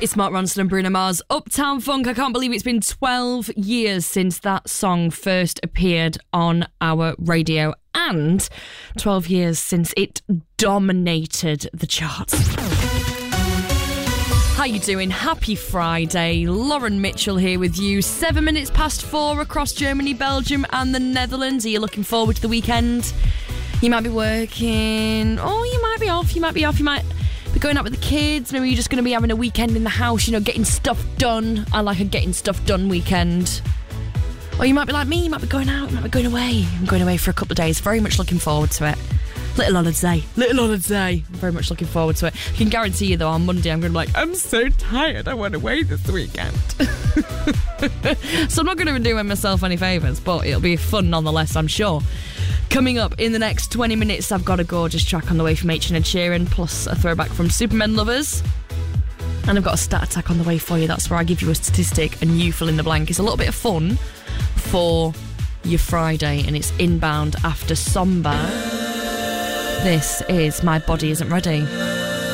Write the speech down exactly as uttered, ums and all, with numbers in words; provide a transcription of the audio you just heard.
It's Mark Ronson and Bruno Mars. Uptown Funk. I can't believe it's been twelve years since that song first appeared on our radio, and twelve years since it dominated the charts. How you doing? Happy Friday. Lauren Mitchell here with you. Seven minutes past four across Germany, Belgium and the Netherlands. Are you looking forward to the weekend? You might be working. Oh, you might be off. You might be off. You might be going out with the kids. Maybe you're just going to be having a weekend in the house, you know, getting stuff done. I like a getting stuff done weekend. Or you might be like me, you might be going out, you might be going away. I'm going away for a couple of days. Very much looking forward to it. Little holiday. Little holiday. I'm very much looking forward to it. I can guarantee you, though, on Monday I'm going to be like, I'm so tired, I went away this weekend. So I'm not going to do myself any favours, but it'll be fun nonetheless, I'm sure. Coming up in the next twenty minutes, I've got a gorgeous track on the way from H and Ed Sheeran, plus a throwback from Supermen Lovers. And I've got a stat attack on the way for you. That's where I give you a statistic and you fill in the blank. It's a little bit of fun for your Friday, and it's Inbound after Somber. This is My Body Isn't Ready.